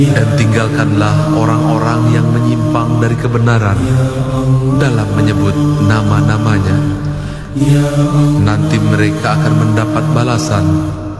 Dan tinggalkanlah orang-orang yang menyimpang dari kebenaran dalam menyebut nama-namanya. Nanti mereka akan mendapat balasan